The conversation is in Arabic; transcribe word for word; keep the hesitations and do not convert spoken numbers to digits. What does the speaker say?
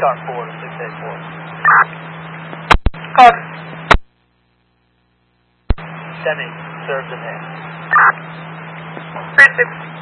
Car four to six eight four. Car. Semi, serves in hand. Perfect.